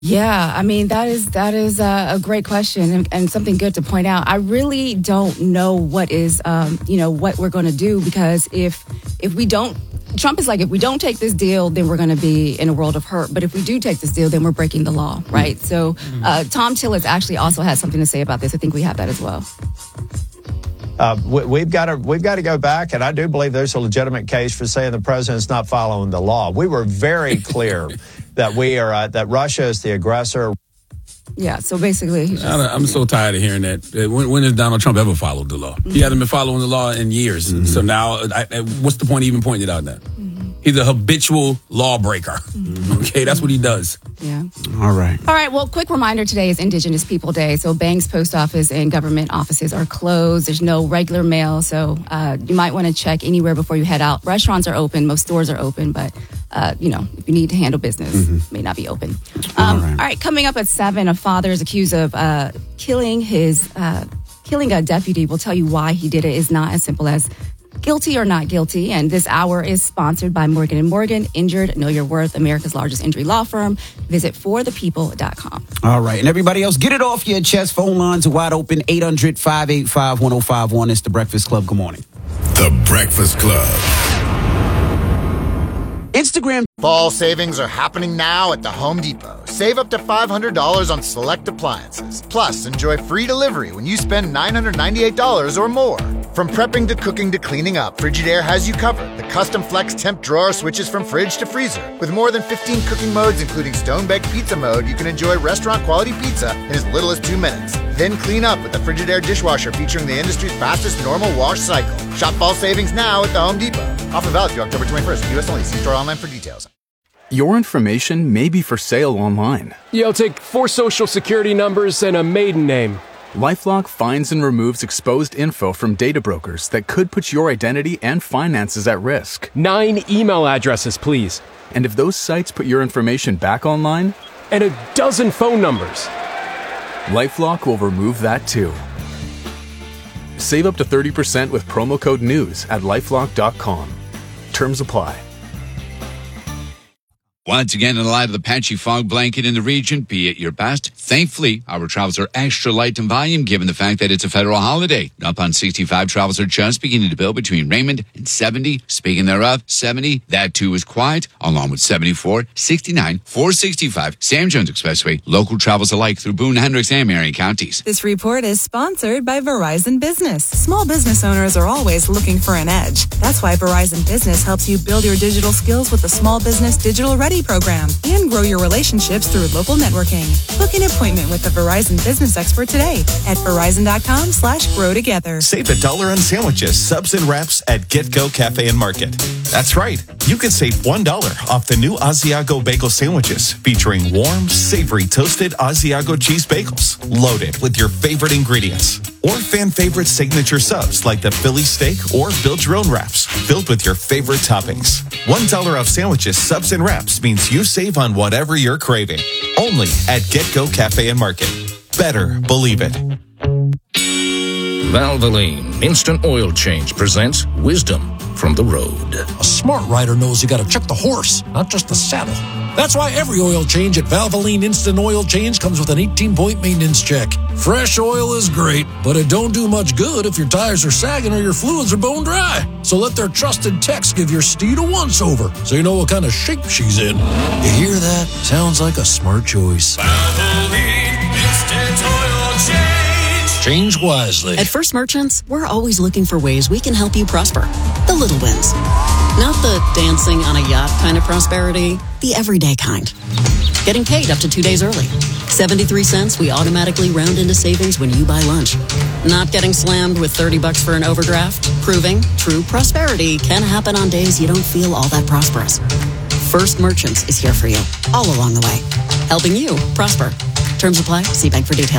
Yeah, I mean, that is a great question and something good to point out. I really don't know what is, what we're going to do, because if we don't, Trump is like, if we don't take this deal, then we're going to be in a world of hurt. But if we do take this deal, then we're breaking the law, right? So Tom Tillis actually also has something to say about this. I think we have that as well. We've got to go back, and I do believe there's a legitimate case for saying the president's not following the law. We were very clear that that Russia is the aggressor. Yeah, so basically, I'm so tired of hearing that. When has Donald Trump ever followed the law? He hasn't been following the law in years. Mm-hmm. So now, what's the point of even pointing it out now? Mm-hmm. He's a habitual lawbreaker. Mm-hmm. Okay, that's what he does. Yeah. All right. Well, quick reminder, today is Indigenous People Day. So Banks Post Office and government offices are closed. There's no regular mail. So you might want to check anywhere before you head out. Restaurants are open. Most stores are open. But, if you need to handle business, may not be open. All right. Coming up at 7, a father is accused of killing a deputy. We'll tell you why he did it. Is not as simple as guilty or not guilty. And this hour is sponsored by Morgan & Morgan. Injured, know your worth, America's largest injury law firm. Visit forthepeople.com. All right. And everybody else, get it off your chest. Phone lines are wide open. 800-585-1051. It's The Breakfast Club. Good morning. The Breakfast Club. Instagram. Fall savings are happening now at the Home Depot. Save up to $500 on select appliances. Plus, enjoy free delivery when you spend $998 or more. From prepping to cooking to cleaning up, Frigidaire has you covered. The custom flex temp drawer switches from fridge to freezer. With more than 15 cooking modes, including stone-baked pizza mode, you can enjoy restaurant-quality pizza in as little as 2 minutes. Then clean up with the Frigidaire dishwasher featuring the industry's fastest normal wash cycle. Shop fall savings now at the Home Depot. Offer valid through October 21st. U.S. only. See store online for details. Your information may be for sale online. Yeah, I'll take 4 social security numbers and a maiden name. LifeLock finds and removes exposed info from data brokers that could put your identity and finances at risk. 9 email addresses, please. And if those sites put your information back online? And a dozen phone numbers. LifeLock will remove that too. Save up to 30% with promo code NEWS at LifeLock.com. Terms apply. Once again, in the light of the patchy fog blanket in the region, be at your best. Thankfully, our travels are extra light in volume given the fact that it's a federal holiday. Up on 65, travels are just beginning to build between Raymond and 70. Speaking thereof, 70, that too is quiet, along with 74, 69, 465, Sam Jones Expressway. Local travels alike through Boone, Hendricks, and Marion counties. This report is sponsored by Verizon Business. Small business owners are always looking for an edge. That's why Verizon Business helps you build your digital skills with the Small Business Digital Ready program and grow your relationships through local networking. Book an appointment with a Verizon business expert today at verizon.com/grow together. Save $1 on sandwiches, subs, and wraps at GetGo Cafe and Market. That's right. You can save $1 off the new Asiago bagel sandwiches featuring warm, savory, toasted Asiago cheese bagels loaded with your favorite ingredients. Or fan favorite signature subs like the Philly steak or build your own wraps filled with your favorite toppings. $1 off sandwiches, subs, and wraps means you save on whatever you're craving. Only at GetGo Cafe and Market. Better believe it. Valvoline Instant Oil Change presents wisdom from the road. A smart rider knows you got to check the horse, not just the saddle. That's why every oil change at Valvoline Instant Oil Change comes with an 18-point maintenance check. Fresh oil is great, but it don't do much good if your tires are sagging or your fluids are bone dry. So let their trusted techs give your steed a once-over so you know what kind of shape she's in. You hear that? Sounds like a smart choice. Valvoline Instant Oil Change. Change wisely. At First Merchants, we're always looking for ways we can help you prosper. The little wins. Not the dancing on a yacht kind of prosperity, the everyday kind. Getting paid up to 2 days early. 73 cents we automatically round into savings when you buy lunch. Not getting slammed with $30 for an overdraft. Proving true prosperity can happen on days you don't feel all that prosperous. First Merchants is here for you, all along the way. Helping you prosper. Terms apply. See bank for details.